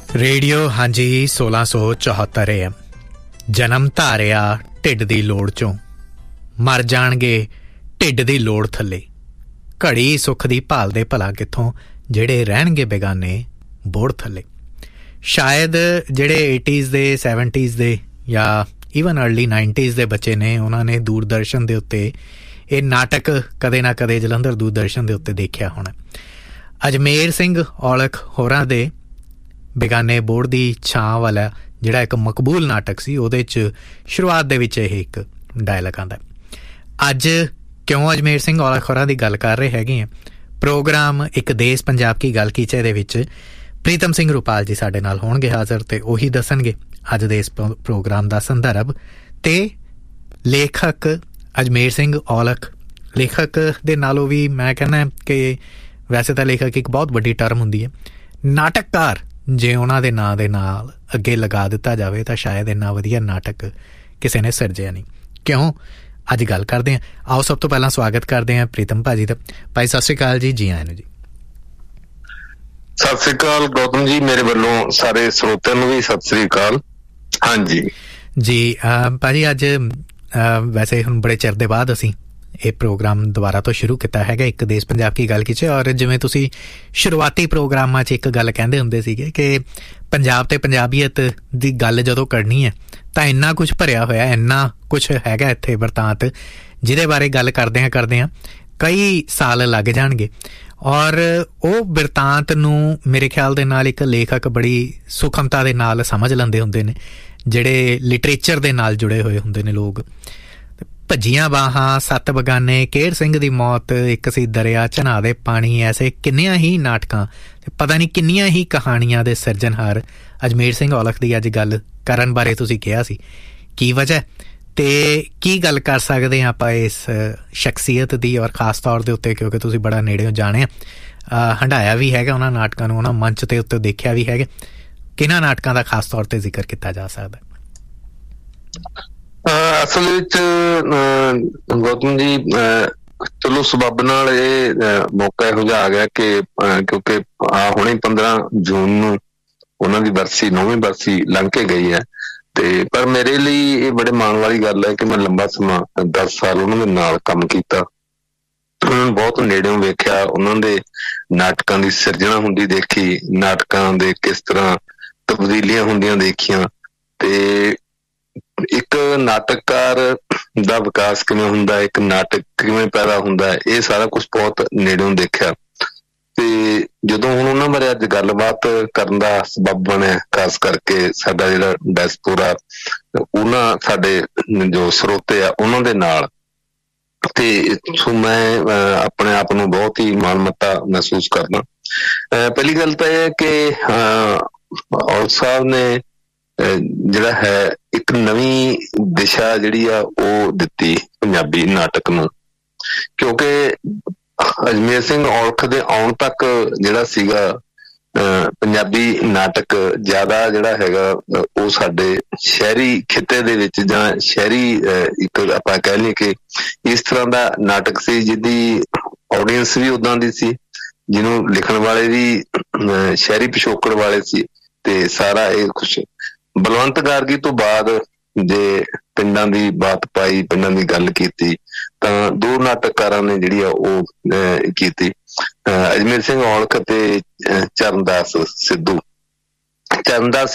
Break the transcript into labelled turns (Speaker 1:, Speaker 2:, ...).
Speaker 1: Radio ਹਾਂਜੀ 1674 AM। ਜਨਮ ਧਾਰਿਆ ਢਿੱਡ ਦੀ ਲੋੜ ਚੋਂ, ਮਰ ਜਾਣਗੇ ਢਿੱਡ ਦੀ ਲੋੜ ਥੱਲੇ। ਘੜੀ ਸੁੱਖ ਦੀ ਭਾਲਦੇ ਭਲਾ ਕਿੱਥੋਂ, ਜਿਹੜੇ ਰਹਿਣਗੇ ਬੇਗਾਨੇ ਬੋੜ ਥੱਲੇ। ਸ਼ਾਇਦ ਜਿਹੜੇ 80s ਦੇ 70s ਦੇ ਜਾਂ ਈਵਨ ਅਰਲੀ 90s ਦੇ ਬੱਚੇ ਨੇ, ਉਹਨਾਂ ਨੇ ਦੂਰਦਰਸ਼ਨ ਦੇ ਉੱਤੇ ਇਹ ਨਾਟਕ ਕਦੇ ਨਾ ਕਦੇ ਜਲੰਧਰ ਦੂਰਦਰਸ਼ਨ ਦੇ ਉੱਤੇ ਦੇਖਿਆ ਹੋਣਾ। ਅਜਮੇਰ ਸਿੰਘ ਔਲਖ ਹੋਰਾਂ ਦੇ ਬੇਗਾਨੇ ਬੋੜ ਦੀ ਛਾਂ ਵਾਲਾ ਜਿਹੜਾ ਇੱਕ ਮਕਬੂਲ ਨਾਟਕ ਸੀ, ਉਹਦੇ 'ਚ ਸ਼ੁਰੂਆਤ ਦੇ ਵਿੱਚ ਇਹ ਇੱਕ ਡਾਇਲਾਗ ਆਉਂਦਾ। ਅੱਜ ਕਿਉਂ ਅਜਮੇਰ ਸਿੰਘ ਔਲਖ ਹੋਰਾਂ ਦੀ ਗੱਲ ਕਰ ਰਹੇ ਹੈਗੇ ਆ, ਪ੍ਰੋਗਰਾਮ ਇੱਕ ਦੇਸ਼ ਪੰਜਾਬ ਕੀ ਗੱਲ ਕੀਚੇ ਦੇ ਵਿੱਚ ਪ੍ਰੀਤਮ ਸਿੰਘ ਰੁਪਾਲ ਜੀ ਸਾਡੇ ਨਾਲ ਹੋਣਗੇ ਹਾਜ਼ਰ, ਤੇ ਉਹੀ ਦੱਸਣਗੇ ਅੱਜ ਦੇ ਇਸ ਪ੍ਰੋਗਰਾਮ ਦਾ ਸੰਦਰਭ। ਤੇ ਲੇਖਕ ਅਜਮੇਰ ਸਿੰਘ ਔਲਖ, ਲੇਖਕ ਦੇ ਨਾਲੋਂ ਵੀ ਮੈਂ ਕਹਿੰਦਾ ਕਿ ਵੈਸੇ ਤਾਂ ਲੇਖਕ ਇੱਕ ਬਹੁਤ ਵੱਡੀ ਟਰਮ ਹੁੰਦੀ ਹੈ, ਨਾਟਕਕਾਰ ਜੇ ਉਹਨਾਂ ਦੇ ਨਾਂ ਦੇ ਨਾਲ ਅੱਗੇ ਲਗਾ ਦਿੱਤਾ ਜਾਵੇ ਤਾਂ ਸ਼ਾਇਦ ਇੰਨਾ ਵਧੀਆ ਨਾਟਕ ਕਿਸੇ ਨੇ ਸਿਰਜਿਆ ਨਹੀਂ। ਕਿਉਂ ਅੱਜ ਗੱਲ ਕਰਦੇ ਹਾਂ, ਆਓ ਸਭ ਤੋਂ ਪਹਿਲਾਂ ਸਵਾਗਤ ਕਰਦੇ ਹਾਂ ਪ੍ਰੀਤਮ ਭਾਜੀ ਦਾ। ਭਾਈ ਸਤਿ ਸ਼੍ਰੀ ਅਕਾਲ ਜੀ, ਜੀ ਆਇਆਂ ਨੂੰ ਜੀ।
Speaker 2: ਸਤਿ ਸ੍ਰੀ ਅਕਾਲ ਗੌਤਮ ਜੀ, ਮੇਰੇ ਵੱਲੋਂ ਸਾਰੇ ਸਰੋਤਿਆਂ ਨੂੰ ਵੀ ਸਤਿ ਸ੍ਰੀ ਅਕਾਲ। ਹਾਂਜੀ
Speaker 1: ਜੀ ਭਾਜੀ, ਅੱਜ ਵੈਸੇ ਹੁਣ ਬੜੇ ਚਿਰ ਦੇ ਬਾਅਦ ਅਸੀਂ ਇਹ ਪ੍ਰੋਗਰਾਮ ਦੁਬਾਰਾ ਤੋਂ ਸ਼ੁਰੂ ਕੀਤਾ ਹੈਗਾ, ਇੱਕ ਦੇਸ਼ ਪੰਜਾਬ ਕੀ ਗੱਲ ਕੀਚੇ। ਔਰ ਜਿਵੇਂ ਤੁਸੀਂ ਸ਼ੁਰੂਆਤੀ ਪ੍ਰੋਗਰਾਮਾਂ 'ਚ ਇੱਕ ਗੱਲ ਕਹਿੰਦੇ ਹੁੰਦੇ ਸੀਗੇ ਕਿ ਪੰਜਾਬ ਤੇ ਪੰਜਾਬੀਅਤ ਦੀ ਗੱਲ ਜਦੋਂ ਕਰਨੀ ਹੈ ਤਾਂ ਇੰਨਾ ਕੁਛ ਭਰਿਆ ਹੋਇਆ, ਇੰਨਾ ਕੁਛ ਹੈਗਾ ਇੱਥੇ ਵਰਤਾਂਤ, ਜਿਹਦੇ ਬਾਰੇ ਗੱਲ ਕਰਦਿਆਂ ਕਈ ਸਾਲ ਲੱਗ ਜਾਣਗੇ। ਔਰ ਉਹ ਬਿਰਤਾਂਤ ਨੂੰ ਮੇਰੇ ਖਿਆਲ ਦੇ ਨਾਲ ਇੱਕ ਲੇਖਕ ਬੜੀ ਸੂਖਮਤਾ ਦੇ ਨਾਲ ਸਮਝ ਲੈਂਦੇ ਹੁੰਦੇ ਨੇ, ਜਿਹੜੇ ਲਿਟਰੇਚਰ ਦੇ ਨਾਲ ਜੁੜੇ ਹੋਏ ਹੁੰਦੇ ਨੇ ਲੋਕ। ਭੱਜੀਆਂ ਬਾਹਾਂ, ਸੱਤ ਬਗਾਨੇ, ਕੇਹਰ ਸਿੰਘ ਦੀ ਮੌਤ, ਇੱਕ ਸੀ ਦਰਿਆ, ਝਨਾ ਦੇ ਪਾਣੀ, ਐਸੇ ਕਿੰਨੀਆਂ ਹੀ ਨਾਟਕਾਂ ਤੇ ਪਤਾ ਨਹੀਂ ਕਿੰਨੀਆਂ ਹੀ ਕਹਾਣੀਆਂ ਦੇ ਸਿਰਜਣਹਾਰ ਅਜਮੇਰ ਸਿੰਘ ਔਲਖ ਦੀ ਅੱਜ ਗੱਲ ਕਰਨ ਬਾਰੇ ਤੁਸੀਂ ਕਿਹਾ ਸੀ। ਕੀ ਵਜ੍ਹਾ ਤੇ ਕੀ ਗੱਲ ਕਰ ਸਕਦੇ ਹਾਂ ਆਪਾਂ ਇਸ ਸ਼ਖਸੀਅਤ ਦੀ, ਔਰ ਖਾਸ ਤੌਰ ਦੇ ਉੱਤੇ ਕਿਉਂਕਿ ਤੁਸੀਂ ਬੜਾ ਨੇੜਿਓਂ ਜਾਣਿਆ, ਹੰਢਾਇਆ ਵੀ ਹੈਗਾ ਉਹਨਾਂ ਨਾਟਕਾਂ ਨੂੰ, ਉਹਨਾਂ ਮੰਚ ਦੇ ਉੱਤੇ ਦੇਖਿਆ ਵੀ ਹੈਗਾ। ਕਿਹਨਾਂ ਨਾਟਕਾਂ ਦਾ ਖਾਸ ਤੌਰ ਤੇ ਜ਼ਿਕਰ ਕੀਤਾ ਜਾ ਸਕਦਾ?
Speaker 2: ਅਸਲ ਵਿੱਚ ਗੌਤਮ ਜੀ, ਚਲੋ ਸਬੱਬ ਨਾਲ ਇਹ ਮੌਕਾ ਇਹੋ ਜਿਹਾ ਆ ਗਿਆ ਕਿ ਕਿਉਂਕਿ ਹੁਣੇ 15 ਜੂਨ ਨੂੰ ਉਹਨਾਂ ਦੀ ਬਰਸੀ, 9ਵੀਂ ਬਰਸੀ ਲੰਘ ਕੇ ਗਈ ਹੈ। ਤੇ ਪਰ ਮੇਰੇ ਲਈ ਇਹ ਬੜੇ ਮਾਣ ਵਾਲੀ ਗੱਲ ਹੈ ਕਿ ਮੈਂ ਲੰਬਾ ਸਮਾਂ 10 ਸਾਲ ਉਹਨਾਂ ਦੇ ਨਾਲ ਕੰਮ ਕੀਤਾ, ਉਹਨਾਂ ਨੂੰ ਬਹੁਤ ਨੇੜਿਓਂ ਵੇਖਿਆ, ਉਹਨਾਂ ਦੇ ਨਾਟਕਾਂ ਦੀ ਸਿਰਜਣਾ ਹੁੰਦੀ ਦੇਖੀ, ਨਾਟਕਾਂ ਦੇ ਕਿਸ ਤਰ੍ਹਾਂ ਤਬਦੀਲੀਆਂ ਹੁੰਦੀਆਂ ਦੇਖੀਆਂ, ਤੇ ਇੱਕ ਨਾਟਕਕਾਰ ਦਾ ਵਿਕਾਸ ਕਿਵੇਂ ਹੁੰਦਾ, ਇੱਕ ਨਾਟਕ ਕਿਵੇਂ ਪੈਦਾ ਹੁੰਦਾ, ਇਹ ਸਾਰਾ ਕੁਛ ਬਹੁਤ ਨੇੜਿਓਂ ਦੇਖਿਆ। ਤੇ ਜਦੋਂ ਹੁਣ ਉਹਨਾਂ ਬਾਰੇ ਅੱਜ ਗੱਲਬਾਤ ਕਰਨ ਦਾ ਸਬੱਬ ਬਣਿਆ, ਖਾਸ ਕਰਕੇ ਸਾਡਾ ਜਿਹੜਾ ਡਾਇਸਪੋਰਾ, ਉਹਨਾਂ ਸਾਡੇ ਜੋ ਸਰੋਤੇ ਆ ਉਹਨਾਂ ਦੇ ਨਾਲ, ਤੇ ਸੋ ਮੈਂ ਆਪਣੇ ਆਪ ਨੂੰ ਬਹੁਤ ਹੀ ਮਾਣਮੱਤਾ ਮਹਿਸੂਸ ਕਰਦਾ। ਪਹਿਲੀ ਗੱਲ ਤਾਂ ਇਹ ਹੈ ਕਿ ਔਲਖ ਸਾਹਿਬ ਨੇ ਜਿਹੜਾ ਹੈ ਇੱਕ ਨਵੀਂ ਦਿਸ਼ਾ ਜਿਹੜੀ ਆ ਉਹ ਦਿੱਤੀ ਪੰਜਾਬੀ ਨਾਟਕ ਨੂੰ, ਕਿਉਂਕਿ ਅਜਮੇਰ ਸਿੰਘ ਔਲਖ ਦੇ ਆਉਣ ਤੱਕ ਜਿਹੜਾ ਸੀਗਾ ਪੰਜਾਬੀ ਨਾਟਕ ਜ਼ਿਆਦਾ ਜਿਹੜਾ ਹੈਗਾ ਉਹ ਸਾਡੇ ਸ਼ਹਿਰੀ ਖਿੱਤੇ ਦੇ ਵਿੱਚ, ਜਾਂ ਸ਼ਹਿਰੀ ਇੱਕ ਆਪਾਂ ਕਹਿ ਲਈਏ ਕਿ ਇਸ ਤਰ੍ਹਾਂ ਦਾ ਨਾਟਕ ਸੀ ਜਿਹਦੀ ਆਡੀਅנס ਵੀ ਉੱਦਾਂ ਦੀ ਸੀ, ਜਿਹਨੂੰ ਲਿਖਣ ਵਾਲੇ ਵੀ ਸ਼ਹਿਰੀ ਪਿਛੋਕੜ ਵਾਲੇ ਸੀ। ਤੇ ਸਾਰਾ ਇਹ ਕੁਛ ਬਲਵੰਤ ਗਾਰਗੀ ਤੋਂ ਬਾਅਦ ਜੇ ਪਿੰਡਾਂ ਦੀ ਬਾਤ ਪਾਈ, ਪਿੰਡਾਂ ਦੀ ਗੱਲ ਕੀਤੀ, ਤਾਂ ਦੋ ਨਾਟਕਕਾਰਾਂ ਨੇ ਜਿਹੜੀ ਆ ਉਹ ਕੀਤੀ, ਅਜਮੇਰ ਸਿੰਘ ਔਲਖ ਤੇ ਚਰਨਦਾਸ ਸਿੱਧੂ। ਚਰਨਦਾਸ